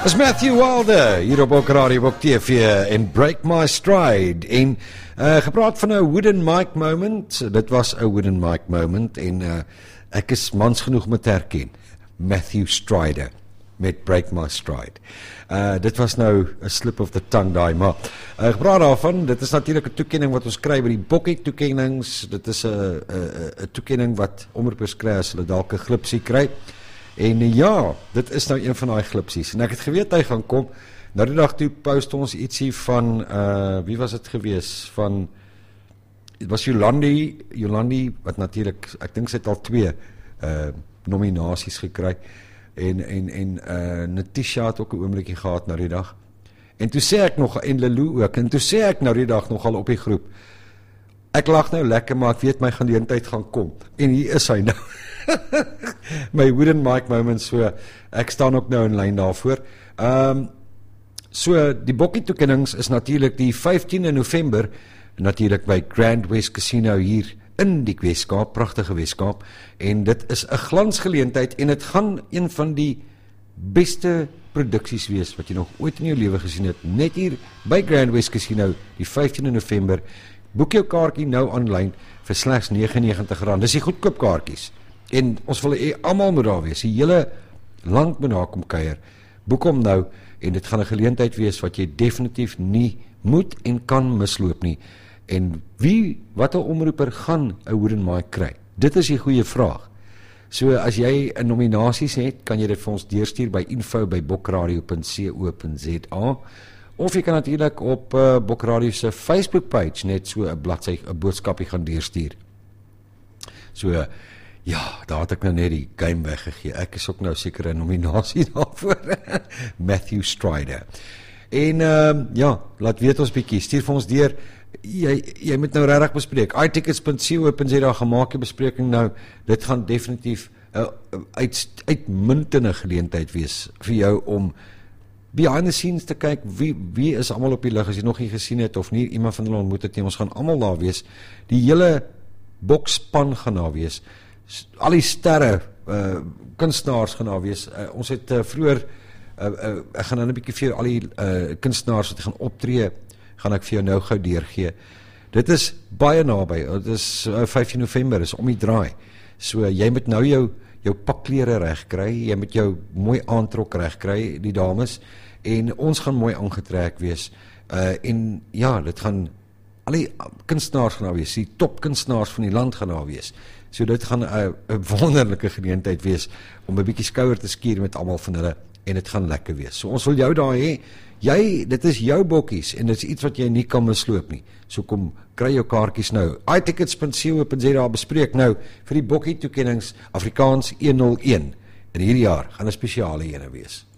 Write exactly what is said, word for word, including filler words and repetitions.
Is Matthew Wilder hier op Bok Radio, Bok T V en Break My Stride en uh, gepraat van 'n wooden mic moment. Dit was 'n wooden mic moment en uh, ek is mans genoeg om te herken. Matthew Strider met Break My Stride. Uh, dit was nou 'n slip of the tongue daai, maar uh, gepraat daarvan, dit is natuurlik 'n toekenning wat ons kry by die Bokkie toekennings. Dit is 'n 'n 'n toekenning wat omroepers kry as hulle dalk 'n glipsie kry. En ja, dit is nou een van daai glipsies. En ek het geweet hy gaan kom. Nou die dag toe post ons ietsie van uh wie was dit gewees? Van dit was Jolandi, Jolandi wat natuurlik, ek dink sy het al twee uh nominasies gekry. En en en uh Natisha het ook 'n oombliekie gehad nou die dag. En toe sê ek nog en Lelou ook. En toe sê ek nou die dag nogal op die groep. Ek lag nou lekker, maar ek weet my geleentheid gaan kom. En hier is hy nou. My wooden mic moment, so ek staan ook nou in lyn daarvoor. Ehm um, so die Bokkie toekennings is natuurlik die vyftiende November natuurlik by Grand West Casino hier in die Weskaap, pragtige Weskaap, en dit is 'n glansgeleentheid en dit gaan een van die beste produksies wees wat jy nog ooit in jou lewe gesien het, net hier by Grand West Casino die vyftiende November. Boek jou kaartjie nou aanlyn vir slegs negenennegentig rand. Dis die goedkoop kaartjies. En ons wil hê almal moet daar wees. Die hele land moet daar kom kuier. Boek hom nou en dit gaan 'n geleentheid wees wat jy definitief nie moet en kan misloop nie. En wie, wat 'n omroeper gaan 'n wooden mic kry? Dit is die goeie vraag. So as jy 'n nominasies het, kan jy dit vir ons deurstuur by info by bokradio punt co punt za. Of jy kan natuurlik op uh, Bokradio se Facebook page net so 'n bladsy, 'n boodskapie gaan deurstuur. So uh, ja, daar het ek nou net die game weggegee. Ek is ook nou seker 'n nominasie daarvoor. Matthew Strider. En uh, ja, laat weet ons bietjie, stuur vir ons deur. Jy jy moet nou regtig bespreek. i tickets punt co punt za gemaak 'n bespreking nou. Dit gaan definitief 'n uh, uit uitmuntende geleentheid wees vir jou om behind the scenes te kyk, wie wie is almal op die lig, as jy nog nie gesien het of nie iemand van hulle ontmoet het nie, ons gaan almal daar wees. Die hele bokspan gaan daar wees. Al die sterre, uh, kunstenaars gaan daar wees. Uh, ons het uh, vroeër, uh, uh, ek gaan nou 'n bietjie vir jou al die uh, kunstenaars wat gaan optree, gaan ek vir jou nou gou deurgee. Dit is baie naby, dit is uh, vyftiende November, is om die draai. So uh, jy moet nou jou jou pakklere reg kry, jy moet jou mooi aantrok reg kry, die dames, en ons gaan mooi aangetrek wees, uh, en ja, dit gaan, al die kunstenaars gaan daar wees, die topkunstenaars van die land gaan daar wees, so dit gaan 'n wonderlike geleentheid wees, om 'n bietjie skouer te skuur met almal van hulle, en dit gaan lekker wees, so ons wil jou daar hê, jy, dit is jou bokkies, en dit is iets wat jy nie kan misloop nie, so kom, kry jou kaartjies nou, i tickets punt co punt za bespreek nou, vir die Bokkie toekennings, Afrikaans honderd een, en hierdie jaar gaan 'n spesiale ene wees.